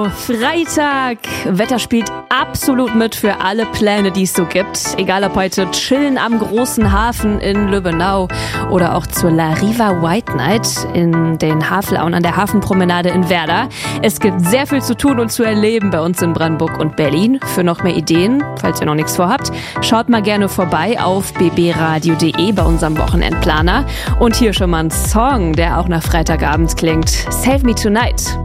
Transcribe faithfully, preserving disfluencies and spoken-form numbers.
Also, Freitag. Wetter spielt absolut mit für alle Pläne, die es so gibt. Egal ob heute chillen am großen Hafen in Lübbenau oder auch zur La Riva White Night in den Havelauen an der Hafenpromenade in Werder. Es gibt sehr viel zu tun und zu erleben bei uns in Brandenburg und Berlin. Für noch mehr Ideen, falls ihr noch nichts vorhabt, schaut mal gerne vorbei auf b b radio punkt d e bei unserem Wochenendplaner. Und hier schon mal ein Song, der auch nach Freitagabend klingt. Save Me Tonight.